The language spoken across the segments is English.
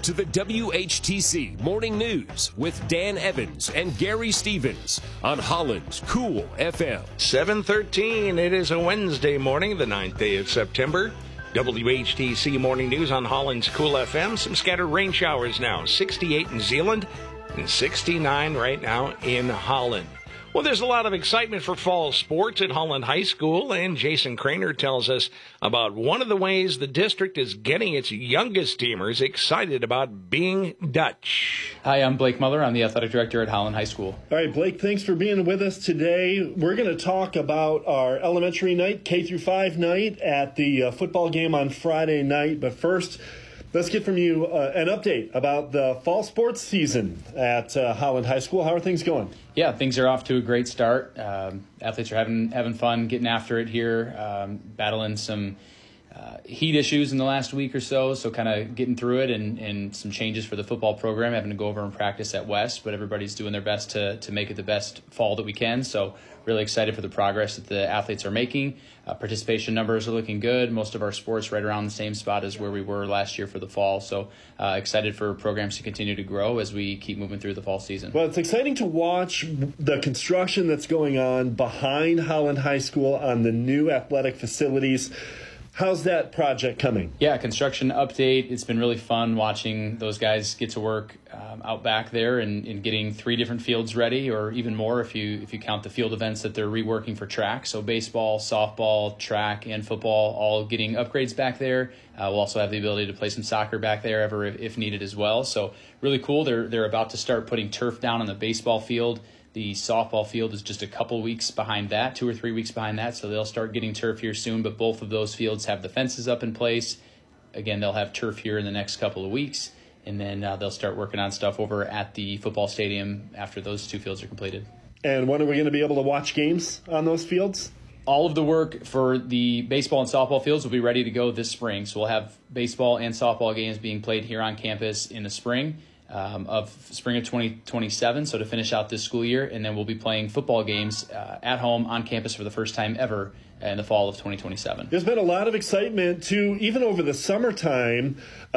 to the WHTC Morning News with Dan Evans and Gary Stevens on Holland's Cool FM. 7:13. It is a Wednesday morning, the 9th day of September. WHTC Morning News on Holland's Cool FM. Some scattered rain showers now. 68 in Zeeland and 69 right now in Holland. Well, there's a lot of excitement for fall sports at Holland High School, and Jason Craner tells us about one of the ways the district is getting its youngest teamers excited about being Dutch. Hi, I'm Blake Muller. I'm the athletic director at Holland High School. All right, Blake, thanks for being with us today. We're going to talk about our elementary night, K-5 night, at the football game on Friday night. But first, let's get from you an update about the fall sports season at Holland High School. How are things going? Yeah, things are off to a great start. Athletes are having fun, getting after it here, battling some heat issues in the last week or so kind of getting through it and some changes for the football program, having to go over and practice at West, but everybody's doing their best to make it the best fall that we can. So really excited for the progress that the athletes are making. Participation numbers are looking good. Most of our sports right around the same spot as where we were last year for the fall. So excited for programs to continue to grow as we keep moving through the fall season. Well, it's exciting to watch the construction that's going on behind Holland High School on the new athletic facilities. How's that project coming? Yeah, construction update. It's been really fun watching those guys get to work out back there and getting 3 different fields ready, or even more if you count the field events that they're reworking for track. So baseball, softball, track, and football all getting upgrades back there. We'll also have the ability to play some soccer back there if needed as well. So really cool. They're about to start putting turf down on the baseball field. The softball field is just a couple weeks behind that, 2 or 3 weeks behind that, so they'll start getting turf here soon, but both of those fields have the fences up in place. Again, they'll have turf here in the next couple of weeks, and then they'll start working on stuff over at the football stadium after those 2 fields are completed. And when are we going to be able to watch games on those fields? All of the work for the baseball and softball fields will be ready to go this spring, so we'll have baseball and softball games being played here on campus in the spring. Of spring of 2027, so to finish out this school year, and then we'll be playing football games at home on campus for the first time ever in the fall of 2027. There's been a lot of excitement, too, even over the summertime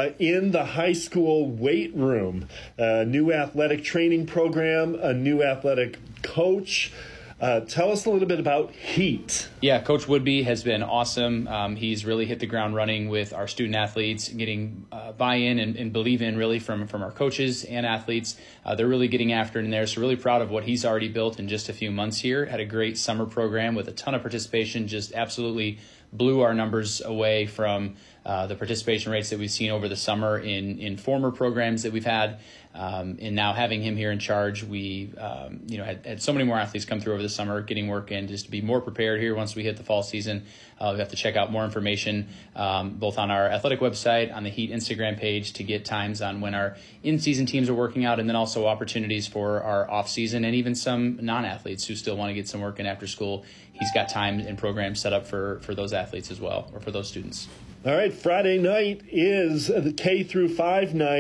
in the high school weight room. A new athletic training program, a new athletic coach. Tell us a little bit about HEAT. Yeah, Coach Woodby has been awesome. He's really hit the ground running with our student athletes, getting buy-in and believe in really from our coaches and athletes. They're really getting after it in there, so really proud of what he's already built in just a few months here. Had a great summer program with a ton of participation, just absolutely blew our numbers away from the participation rates that we've seen over the summer in former programs that we've had. And now having him here in charge, we had so many more athletes come through over the summer, getting work in just to be more prepared here once we hit the fall season. We have to check out more information both on our athletic website, on the HEAT Instagram page to get times on when our in-season teams are working out, and then also opportunities for our off-season and even some non-athletes who still want to get some work in after school. He's got time and programs set up for those athletes as well, or for those students. All right, Friday night is the K-5 night.